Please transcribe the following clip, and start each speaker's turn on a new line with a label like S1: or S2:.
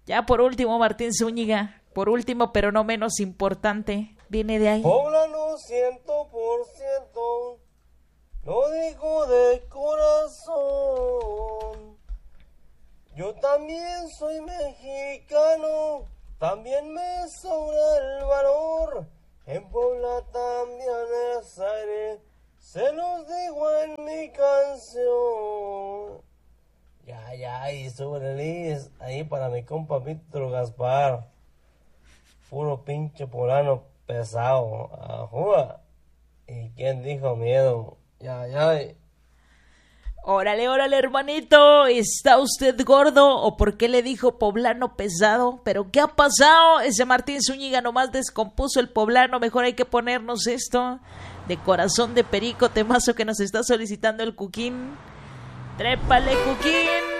S1: Ya por último, Martín Zúñiga, por último pero no menos importante, viene de ahí.
S2: Poblano 100%, lo digo de corazón. Yo también soy mexicano, también me sobra el valor. En Puebla también es aire, se los digo en mi canción. Ya, y súbele ahí para mi compa Víctor Gaspar. Puro pinche poblano pesado. Ajúa. ¿Y quién dijo miedo? Ya.
S1: Órale, hermanito, ¿está usted gordo o por qué le dijo poblano pesado? ¿Pero qué ha pasado? Ese Martín Zúñiga nomás descompuso el poblano, mejor hay que ponernos esto de Corazón de Perico, temazo que nos está solicitando el Cuquín. ¡Trépale, Cuquín!